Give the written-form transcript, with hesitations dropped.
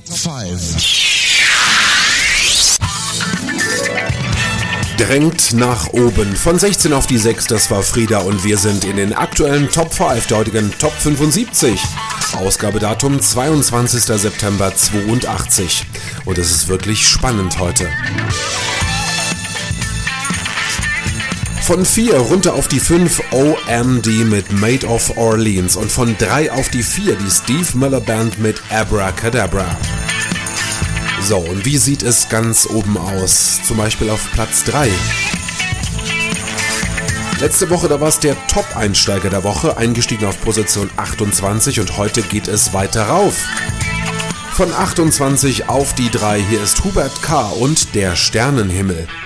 5 drängt nach oben. Von 16 auf die 6, das war Frieda und wir sind in den aktuellen Top 5 der heutigen Top 75. Ausgabedatum 22. September 82. Und es ist wirklich spannend heute. Von 4 runter auf die 5 OMD mit Made of Orleans und von 3 auf die 4 die Steve Miller Band mit Abracadabra. So, und wie sieht es ganz oben aus? Zum Beispiel auf Platz 3. Letzte Woche, da war es der Top-Einsteiger der Woche, eingestiegen auf Position 28 und heute geht es weiter rauf. Von 28 auf die 3, hier ist Hubert K. und der Sternenhimmel.